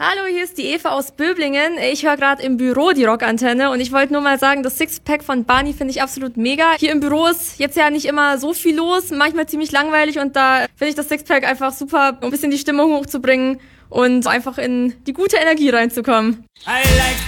Hallo, hier ist die Eva aus Böblingen. Ich höre gerade im Büro die Rockantenne und ich wollte nur mal sagen, das Sixpack von Barney finde ich absolut mega. Hier im Büro ist jetzt ja nicht immer so viel los, manchmal ziemlich langweilig und da finde ich das Sixpack einfach super, um ein bisschen die Stimmung hochzubringen und einfach in die gute Energie reinzukommen. I like